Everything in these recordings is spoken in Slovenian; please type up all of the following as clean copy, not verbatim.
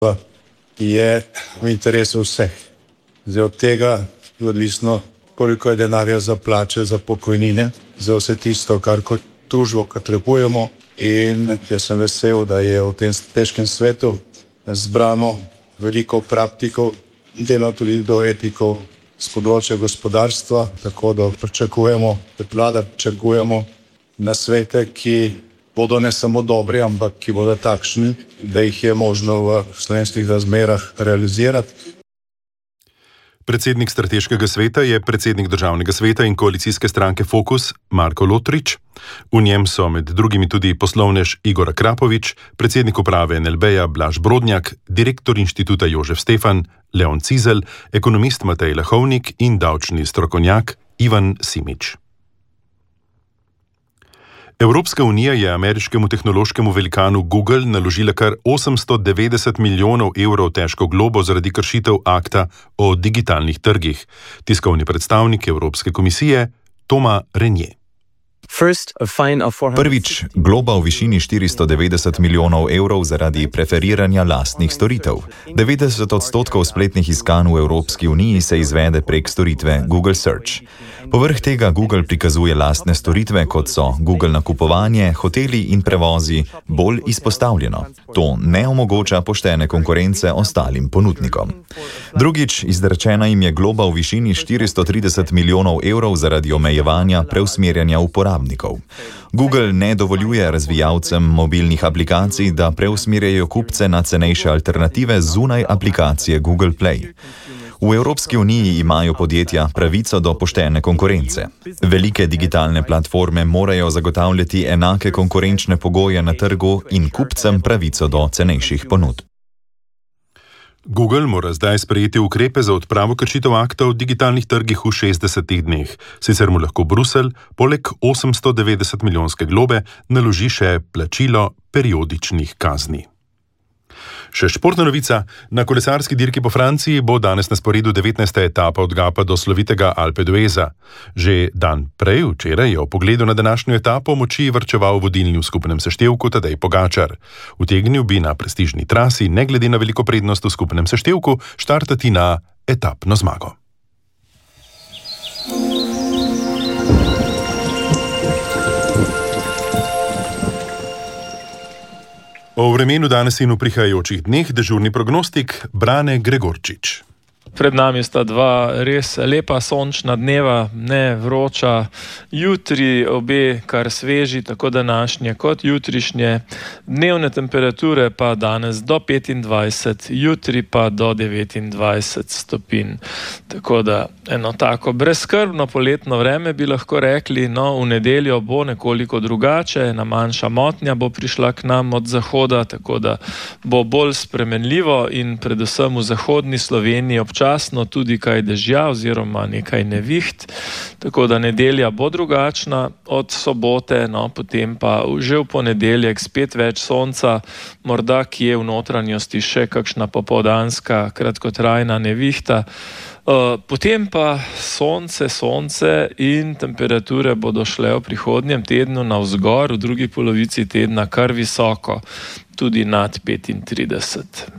je v interesu vseh. Zdaj od tega je odvisno, koliko je denarja za plače, za pokojnine, za vse tisto, kar kot družbo potrebujemo. In jaz sem vesel, da je v tem težkem svetu zbrano veliko praktikov, delno tudi do etikov z področja gospodarstva, tako da pričakujemo, da vlada pričakujemo nasvete, ki bodo ne samo dobri, ampak ki bodo takšni, da jih je možno v slovenskih razmerah realizirati. Predsednik strateškega sveta je predsednik državnega sveta in koalicijske stranke Fokus Marko Lotrič. V njem so med drugimi tudi poslovnež Igor Akrapovič, predsednik uprave NLB-ja Blaž Brodnjak, direktor inštituta Jožef Stefan, Leon Cizelj, ekonomist Matej Lahovnik in davčni strokovnjak Ivan Simič. Evropska unija je ameriškemu tehnološkemu velikanu Google naložila kar 890 milijonov evrov težko globo zaradi kršitev akta o digitalnih trgih. Tiskovni predstavnik Evropske komisije Thomas Renier. Prvič, globa v višini 490 milijonov evrov zaradi preferiranja lastnih storitev. 90% spletnih iskanj v Evropski uniji se izvede prek storitve Google Search. Povrh tega Google prikazuje lastne storitve, kot so Google nakupovanje, hoteli in prevozi, bolj izpostavljeno. To ne omogoča poštene konkurence ostalim ponudnikom. Drugič, izrečena jim je globa v višini 430 milijonov evrov zaradi omejevanja preusmerjanja uporabnikov. Google ne dovoljuje razvijalcem mobilnih aplikacij, da preusmerjajo kupce na cenejše alternative zunaj aplikacije Google Play. V Evropski uniji imajo podjetja pravico do poštene konkurence. Velike digitalne platforme morajo zagotavljati enake konkurenčne pogoje na trgu in kupcem pravico do cenejših ponudb. Google mora zdaj sprejeti ukrepe za odpravo kršitev akta o digitalnih trgih v 60 dneh. Sicer mu lahko Bruselj poleg 890 milijonske globe naloži še plačilo periodičnih kazni. Še športna novica. Na kolesarski dirki po Franciji bo danes na sporedu 19. etapa od Gapa do slovitega Alpe d'Hueza. Že dan prej, včeraj, je o pogledu na današnjo etapo moči varčeval vodilni v skupnem seštevku Tadej Pogačar. Utegnil bi na prestižni trasi, ne glede na veliko prednost v skupnem seštevku, štartati na etapno zmago. O vremenu danes in v prihajajočih dneh dežurni prognostik Brane Gregorčič. Pred nami sta dva res lepa sončna dneva, ne vroča. Jutri obe kar sveži, tako današnje kot jutrišnje. Dnevne temperature pa danes do 25, jutri pa do 29 stopinj. Tako da eno tako brezskrbno poletno vreme bi lahko rekli, no v nedeljo bo nekoliko drugače, ena manjša motnja bo prišla k nam od zahoda, tako da bo bolj spremenljivo in predvsem v zahodni Sloveniji občasno tudi kaj dežja oziroma nekaj neviht, tako da nedelja bo drugačna od sobote, no potem pa že v ponedeljek spet več sonca, morda kje v notranjosti še kakšna popoldanska kratkotrajna nevihta. Potem pa sonce in temperature bodo šle v prihodnjem tednu navzgor, v drugi polovici tedna kar visoko, tudi nad 35.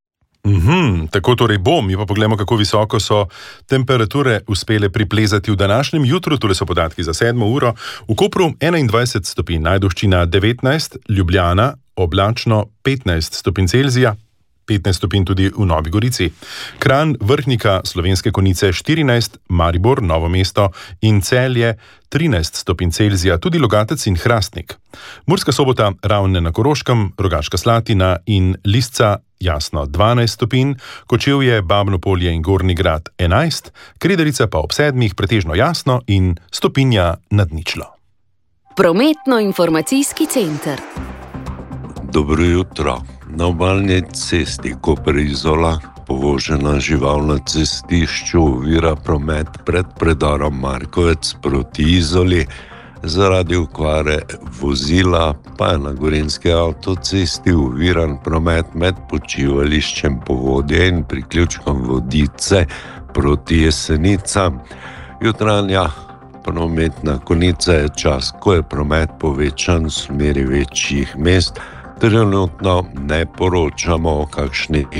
Tako torej bo, mi pa pogledamo, kako visoko so temperature uspele priplezati v današnjem jutru. Tule so podatki za 7 uro. V Kopru 21 stopinj, Ajdovščina 19, Ljubljana oblačno 15 stopinj Celzija, 15 stopinj tudi v Novi Gorici. Kranj, Vrhnika, Slovenske Konjice 14, Maribor, Novo mesto in Celje 13 stopinj Celzija, tudi Logatec in Hrastnik. Murska Sobota, Ravne na Koroškem, Rogaška Slatina in Lisca jasno 12 stopinj, Kočevje, Babno Polje in Gornji Grad 11, Kredarica pa ob 7 pretežno jasno in stopinja nad ničlo. Prometno-informacijski center. Dobro jutro. Na obalni cesti Koper-Izola povožena žival na cestišču ovira promet pred predorom Markovec proti Izoli. Zaradi okvare vozila pa je na gorenjski avtocesti oviran promet med počivališčem Povodje in priključkom Vodice proti Jesenicam. Jutranja prometna konica je čas, ko je promet povečan v smeri večjih mest. Trenutno ne poročamo o kakšnih